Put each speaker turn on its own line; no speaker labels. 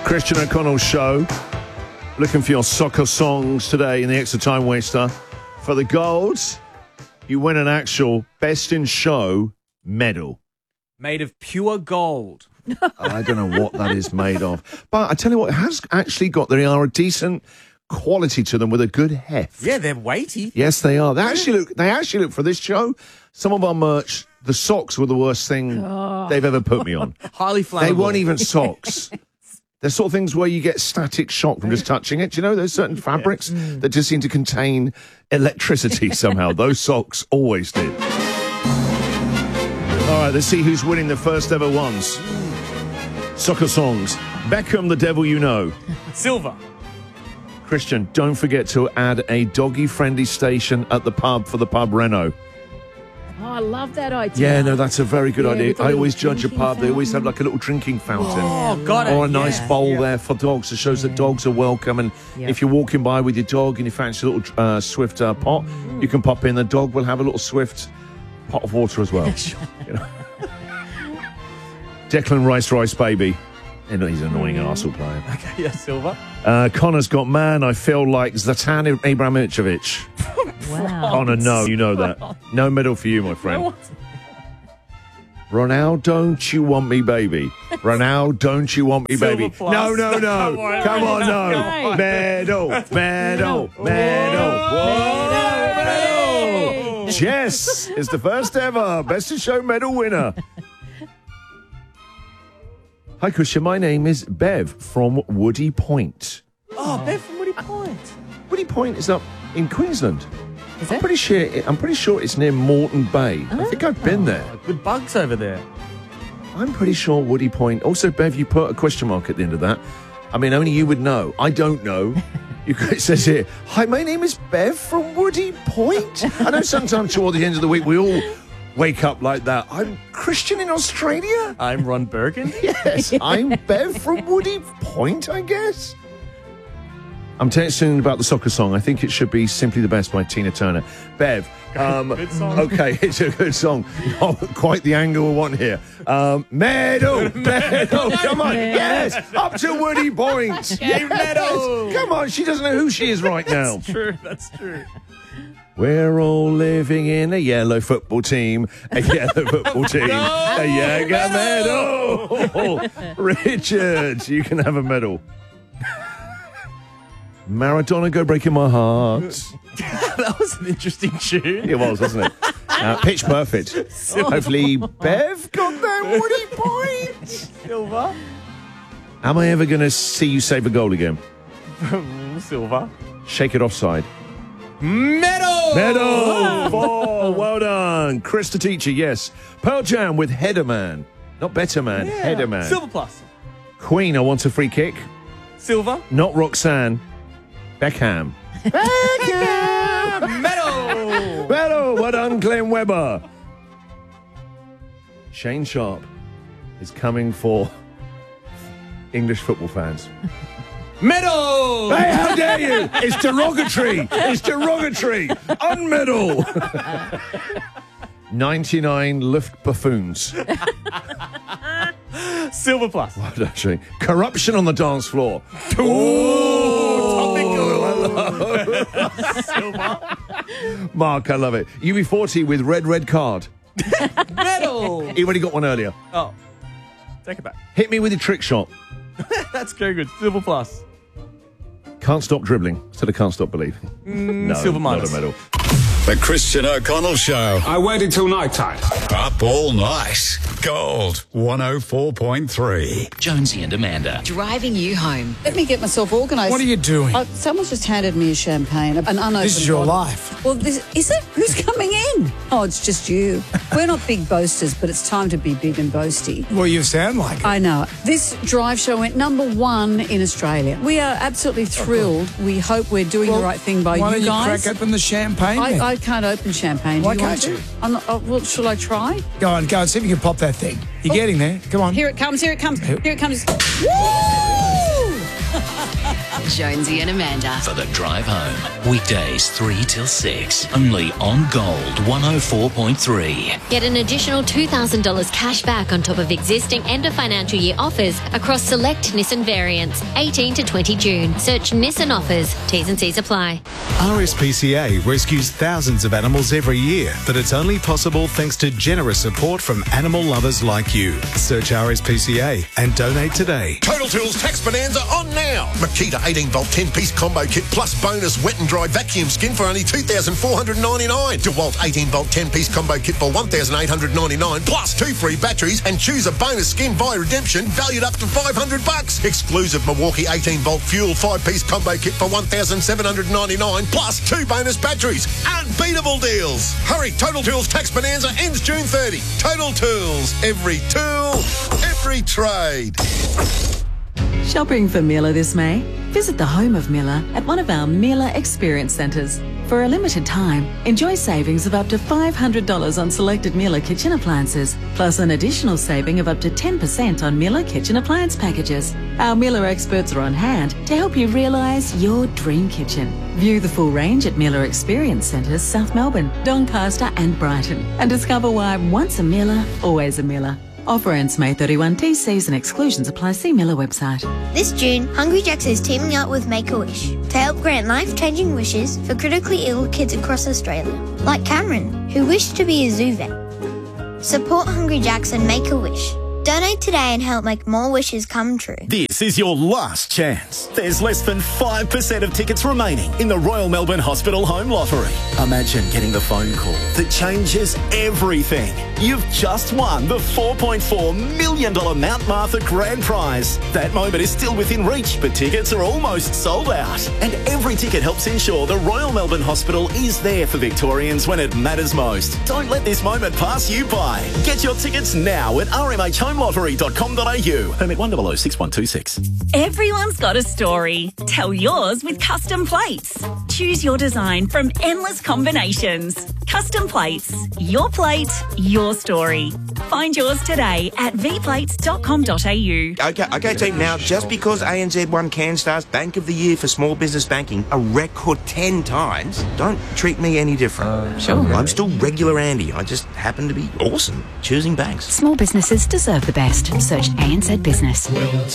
Christian O'Connell Show. Looking for your soccer songs today in the Extra Time Waster. For the gold, you win an actual Best in Show medal.
Made of pure gold.
I don't know what that is made of. But I tell you what, it has actually got, they are a decent quality to them with a good heft.
Yeah, they're weighty.
Yes, they are. They actually look for this show. Some of our merch, the socks were the worst thing they've ever put me on.
Highly flammable.
They weren't even socks. They're sort of things where you get static shock from just touching it. Do you know there's certain fabrics that just seem to contain electricity somehow? Those socks always did. All right, let's see who's winning the first ever ones. Soccer songs. Beckham, The Devil You Know.
Silver.
Christian, don't forget to add a doggy-friendly station at the pub for the pub Reno.
Oh, I love that idea.
Yeah, no, that's a very good idea.
with a
I
little
always judge a
drinking
pub. They always have
fountain.
like a little drinking fountain.
Oh, got it.
Or a nice
Yeah.
bowl there for dogs. It shows that dogs are welcome. And if you're walking by with your dog and you fancy a little Swift pot, you can pop in. The dog will have a little Swift pot of water as well. You know? Declan Rice, baby. He's an annoying arsehole player.
Okay, yeah, silver.
Connor's got, man, I feel like Zlatan Ibrahimovic.
Wow.
Connor, no, you know that. No medal for you, my friend. Ronaldo, don't you want me, baby? Ronaldo, don't you want me,
Silver
baby?
plus.
No. Come on, no.
Right.
Medal. Whoa. Jess is the first ever Best in Show medal winner. Hi, Christian. My name is Bev from Woody Point.
Oh, Bev from Woody Point.
Woody Point is up in Queensland.
Is
I'm
it?
pretty sure it's near Moreton Bay. I think I've been there.
Good bugs over there.
I'm pretty sure Woody Point. Also, Bev, you put a question mark at the end of that. I mean, only you would know. I don't know. It says here, hi, my name is Bev from Woody Point. I know sometimes toward the end of the week we all wake up like that. I'm Christian in Australia.
I'm Ron Bergen.
Yes, I'm Bev from Woody Point, I guess. I'm texting about the soccer song. I think it should be Simply the Best by Tina Turner. Bev.
Good song.
Okay, it's a good song. Not quite the angle we want here. Medal. Come on. Yes, up to Woody Point. Yes.
medal.
Come on, she doesn't know who she is right now.
True, that's true.
We're all living in a yellow football team. A yellow football team. A Jaeger medal. Richard, you can have a medal. Maradona, Go Breaking My Heart.
That was an interesting tune.
It was, wasn't it? Pitch perfect. Hopefully, Bev got that Woody Point.
Silver.
Am I ever going to see you save a goal again?
Silver.
Shake it offside.
Medal.
Medal. 4. Well done. Chris the teacher, yes. Pearl Jam with Header Man. Not Better Man, Header Man.
Silver plus.
Queen, I Want a Free Kick.
Silver.
Not Roxanne. Beckham. Beckham.
Medal.
Medal. Well done, Glenn Webber. Shane Sharp is coming for English football fans.
Medal.
Hey, how dare you? It's derogatory. It's derogatory. Unmedal. 99 Luft buffoons.
Silver plus.
Actually, corruption on the dance floor.
Silver.
Mark, I love it. UB40 with red card.
Medal.
He already got one earlier.
Oh, take it back.
Hit me with your trick shot.
That's very good. Silver plus.
Can't stop dribbling. Instead of can't stop believing. No,
silver minus.
Not a medal.
The Christian O'Connell Show.
I waited till night time.
Up all night. Gold 104.3.
Jonesy and Amanda.
Driving you home.
Let me get myself organised.
What are you doing?
Someone's just handed me a champagne, an unopened
This is your
bottle.
life.
Well, is it? Who's coming in? Oh, it's just you. We're not big boasters, but it's time to be big and boasty.
Well, you sound like it.
I know. This drive show went #1 in Australia. We are absolutely thrilled. We hope we're doing the right thing by
Why
you
don't
guys.
you crack open the champagne then?
I can't open champagne.
Why
Do you want
can't
to?
you?
I'm not, well, shall I try?
Go on, see if you can pop that thing. You're getting there. Come on.
Here it comes. Here it comes. Here it comes. Woo!
Jonesy and Amanda.
For the drive home. Weekdays 3 till 6. Only on Gold 104.3.
Get an additional $2,000 cash back on top of existing end of financial year offers across select Nissan variants. 18 to 20 June. Search Nissan offers. T's and C's apply.
RSPCA rescues thousands of animals every year, but it's only possible thanks to generous support from animal lovers like you. Search RSPCA and donate today.
Total Tools Tax Bonanza on now. Makita 18-volt 10-piece combo kit plus bonus wet and dry vacuum skin for only $2,499. DeWalt 18-volt 10-piece combo kit for $1,899 plus 2 free batteries and choose a bonus skin via redemption valued up to $500. Exclusive Milwaukee 18-volt fuel 5-piece combo kit for $1,799 plus 2 bonus batteries. Unbeatable deals. Hurry, Total Tools Tax Bonanza ends June 30. Total Tools. Every tool, every trade.
Shopping for Miller this May? Visit the home of Miller at one of our Miller Experience Centres. For a limited time, enjoy savings of up to $500 on selected Miller kitchen appliances, plus an additional saving of up to 10% on Miller kitchen appliance packages. Our Miller experts are on hand to help you realise your dream kitchen. View the full range at Miller Experience Centres, South Melbourne, Doncaster and Brighton, and discover why once a Miller, always a Miller. Offer ends May 31. TCs and exclusions apply. See Miller website.
This June, Hungry Jack's is teaming up with Make-A-Wish to help grant life-changing wishes for critically ill kids across Australia, like Cameron, who wished to be a zoo vet. Support Hungry Jack's and Make-A-Wish. Donate today and help make more wishes come true.
This is your last chance. There's less than 5% of tickets remaining in the Royal Melbourne Hospital Home Lottery. Imagine getting the phone call that changes everything. You've just won the $4.4 million Mount Martha Grand Prize. That moment is still within reach, but tickets are almost sold out. And every ticket helps ensure the Royal Melbourne Hospital is there for Victorians when it matters most. Don't let this moment pass you by. Get your tickets now at rmhhomelottery.com.au. Permit 1006126.
Everyone's got a story. Tell yours with Custom Plates. Choose your design from endless combinations. Custom Plates. Your plate, your story. Find yours today at vplates.com.au.
Okay, team. Now, just because ANZ won CanStar's Bank of the Year for Small Business Banking a record 10 times, don't treat me any different.
Sure.
I'm still regular Andy. I just happen to be awesome choosing banks.
Small businesses deserve the best. Search ANZ Business.